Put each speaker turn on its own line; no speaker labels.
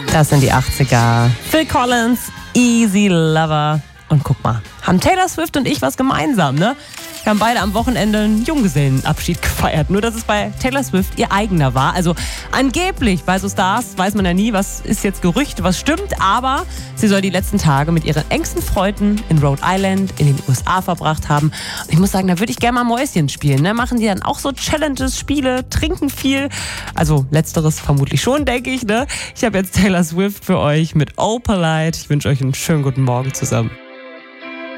Das sind die 80er. Phil Collins, Easy Lover. Und guck mal, haben Taylor Swift und ich was gemeinsam, ne? Wir haben beide am Wochenende einen Junggesellenabschied gefeiert. Nur, dass es bei Taylor Swift ihr eigener war. Also angeblich bei so Stars weiß man ja nie, was ist jetzt Gerücht, was stimmt. Aber sie soll die letzten Tage mit ihren engsten Freunden in Rhode Island in den USA verbracht haben. Und ich muss sagen, da würde ich gerne mal Mäuschen spielen. Ne? Machen die dann auch so Challenges, Spiele, trinken viel? Also letzteres vermutlich schon, denke ich. Ne? Ich habe jetzt Taylor Swift für euch mit Oh Polite. Ich wünsche euch einen schönen guten Morgen zusammen.